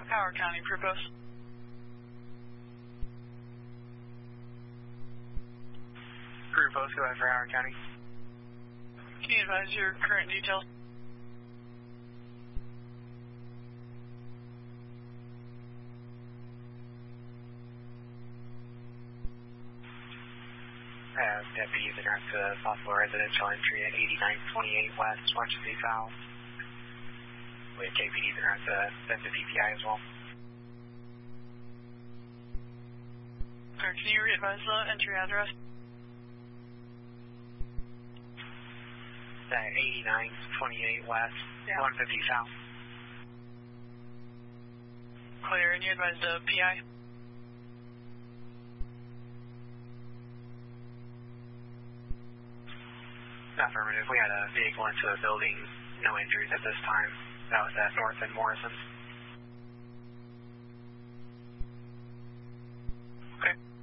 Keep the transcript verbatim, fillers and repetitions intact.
Howard County, crew post. Crew post, go ahead for Howard County. Can you advise your current details? Uh, deputies address to possible residential entry at eighty-nine twenty-eight West, Washington South. We have K P Ds address to send to D P I as well. Or can you re-advise the entry address? Uh, eighty-nine twenty-eight West, yeah. one fifty South. Clear, and you advise the P I? Affirmative. We had a vehicle into a building, no injuries at this time. That was at North and Morrison. Okay.